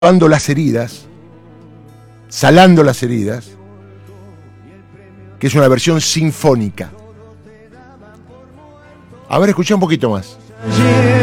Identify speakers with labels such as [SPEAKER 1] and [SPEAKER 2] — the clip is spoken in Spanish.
[SPEAKER 1] lavando las heridas, salando las heridas, que es una versión sinfónica. A ver, escucha un poquito más.